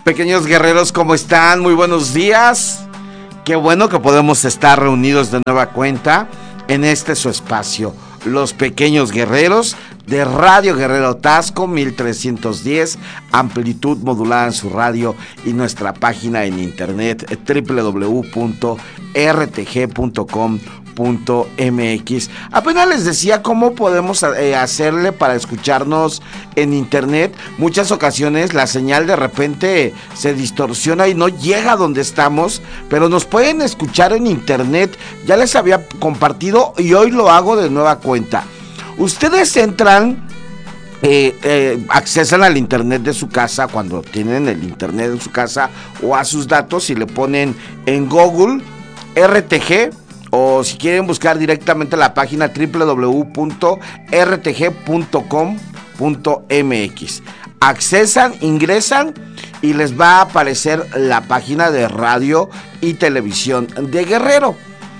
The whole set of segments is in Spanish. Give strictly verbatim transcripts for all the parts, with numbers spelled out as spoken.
Pequeños guerreros, ¿cómo están? Muy buenos días. Qué bueno que podemos estar reunidos de nueva cuenta en este su espacio, Los Pequeños Guerreros de Radio Guerrero Taxco mil trescientos diez, amplitud modulada en su radio y nuestra página en internet doble u doble u doble u punto r t g punto com punto m x. Apenas les decía cómo podemos eh, hacerle para escucharnos en internet. Muchas ocasiones la señal de repente se distorsiona y no llega a donde estamos, pero nos pueden escuchar en internet. Ya les había compartido y hoy lo hago de nueva cuenta. Ustedes entran, eh, eh, accesan al internet de su casa cuando tienen el internet en su casa o a sus datos y le ponen en Google R T G, o si quieren buscar directamente la página doble u doble u doble u punto r t g punto com punto m x. Accesan, ingresan y les va a aparecer la página de radio y televisión de Guerrero.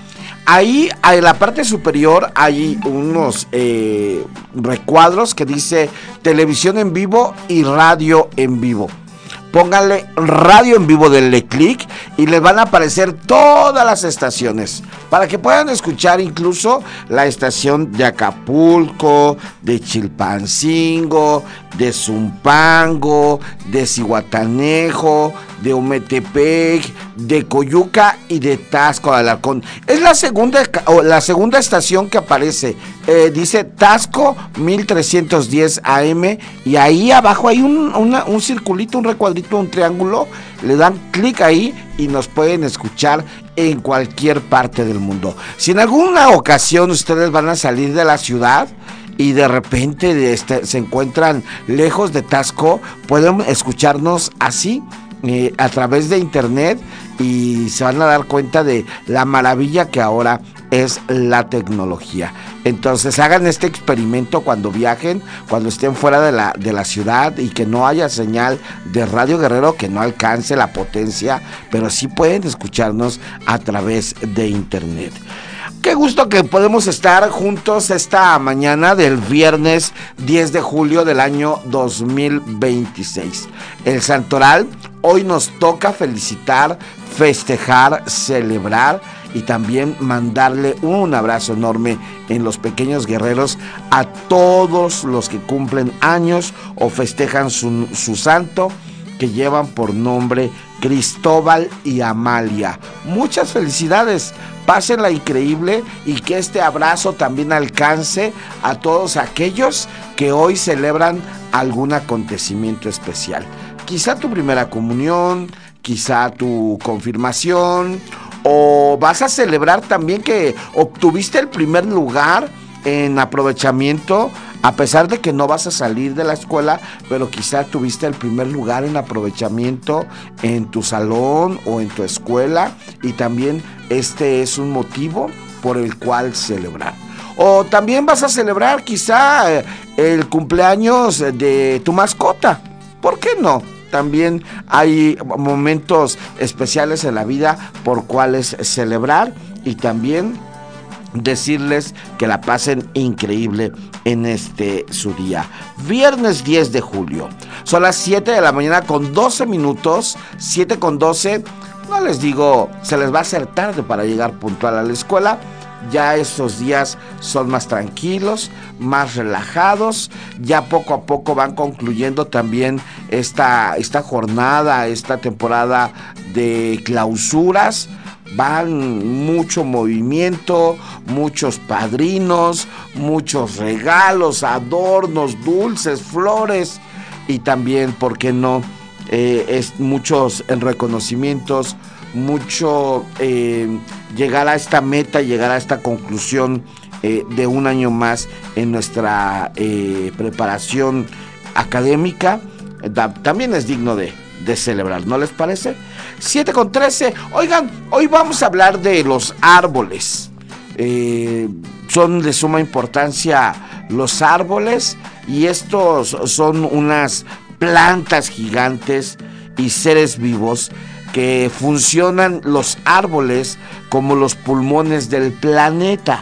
Ahí en la parte superior hay unos eh, recuadros que dice televisión en vivo y radio en vivo. Pónganle radio en vivo, denle clic y les van a aparecer todas las estaciones para que puedan escuchar incluso la estación de Acapulco, de Chilpancingo, de Zumpango, de Zihuatanejo, de Ometepec, de Coyuca y de Taxco de Alarcón. Es la segunda, la segunda estación que aparece. Eh, dice Taxco mil trescientos diez A M y ahí abajo hay un, una, un circulito, un recuadrito, un triángulo. Le dan clic ahí y nos pueden escuchar en cualquier parte del mundo. Si en alguna ocasión ustedes van a salir de la ciudad y de repente este, se encuentran lejos de Taxco, pueden escucharnos así eh, a través de internet y se van a dar cuenta de la maravilla que ahora es la tecnología. Entonces hagan este experimento cuando viajen, cuando estén fuera de la, de la ciudad y que no haya señal de Radio Guerrero, que no alcance la potencia, pero sí pueden escucharnos a través de internet. Qué gusto que podemos estar juntos esta mañana del viernes diez de julio del año dos mil veintiséis. El Santoral, hoy nos toca felicitar, festejar, celebrar y también mandarle un abrazo enorme en Los Pequeños Guerreros a todos los que cumplen años o festejan su, su santo, que llevan por nombre Cristóbal y Amalia. Muchas felicidades, pásenla increíble y que este abrazo también alcance a todos aquellos que hoy celebran algún acontecimiento especial. Quizá tu primera comunión, quizá tu confirmación, o vas a celebrar también que obtuviste el primer lugar en aprovechamiento, a pesar de que no vas a salir de la escuela, pero quizá tuviste el primer lugar en aprovechamiento en tu salón o en tu escuela, y también este es un motivo por el cual celebrar. O también vas a celebrar quizá el cumpleaños de tu mascota, ¿por qué no? También hay momentos especiales en la vida por cuales celebrar y también decirles que la pasen increíble en este su día. Viernes diez de julio. Son las siete de la mañana con doce minutos, siete con doce. No les digo, se les va a hacer tarde para llegar puntual a la escuela. Ya estos días son más tranquilos, más relajados. Ya poco a poco van concluyendo también esta, esta jornada, esta temporada de clausuras. Van mucho movimiento, muchos padrinos, muchos regalos, adornos, dulces, flores y también, ¿por qué no? Eh, es muchos reconocimientos, mucho eh, llegar a esta meta, llegar a esta conclusión eh, de un año más en nuestra eh, preparación académica. Da, también es digno de, de celebrar, ¿no les parece? siete con trece. Oigan, hoy vamos a hablar de los árboles. Eh, son de suma importancia los árboles, y estos son unas plantas gigantes y seres vivos que funcionan los árboles como los pulmones del planeta.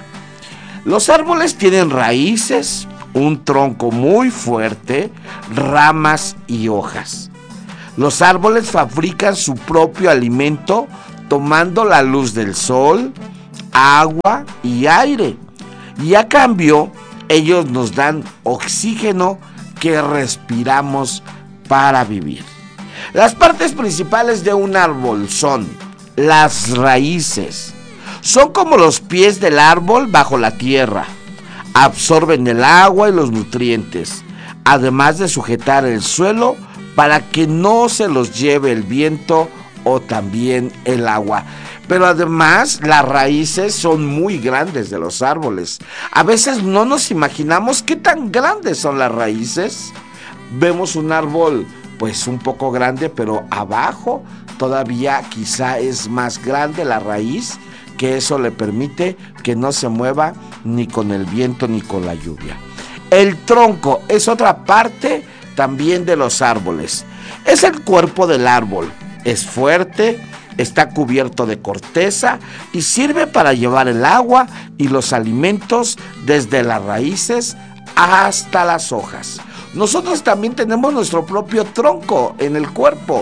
Los árboles tienen raíces, un tronco muy fuerte, ramas y hojas. Los árboles fabrican su propio alimento tomando la luz del sol, agua y aire. Y a cambio, ellos nos dan oxígeno que respiramos para vivir. Las partes principales de un árbol son las raíces. Son como los pies del árbol bajo la tierra. Absorben el agua y los nutrientes, además de sujetar el suelo para que no se los lleve el viento o también el agua. Pero además las raíces son muy grandes de los árboles. A veces no nos imaginamos qué tan grandes son las raíces. Vemos un árbol pues un poco grande, pero abajo todavía quizá es más grande la raíz, que eso le permite que no se mueva ni con el viento ni con la lluvia. El tronco es otra parte también de los árboles. Es el cuerpo del árbol. Es fuerte, está cubierto de corteza y sirve para llevar el agua y los alimentos desde las raíces hasta las hojas. Nosotros también tenemos nuestro propio tronco en el cuerpo.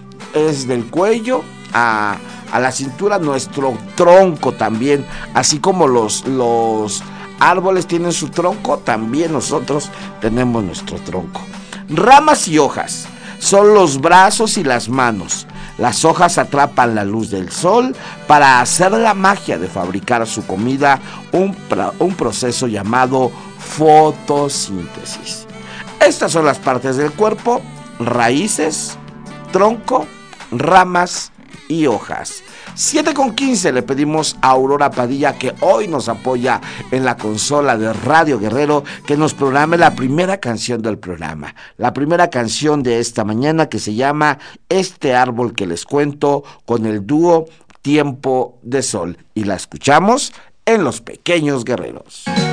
Es del cuello a, a la cintura nuestro tronco también. Así como los, los árboles tienen su tronco, también nosotros tenemos nuestro tronco. Ramas y hojas son los brazos y las manos. Las hojas atrapan la luz del sol para hacer la magia de fabricar su comida, un, un proceso llamado fotosíntesis. Estas son las partes del cuerpo: raíces, tronco, ramas y hojas. siete con quince le pedimos a Aurora Padilla, que hoy nos apoya en la consola de Radio Guerrero, que nos programe la primera canción del programa. La primera canción de esta mañana, que se llama Este árbol que les cuento, con el dúo Tiempo de Sol. Y la escuchamos en Los Pequeños Guerreros.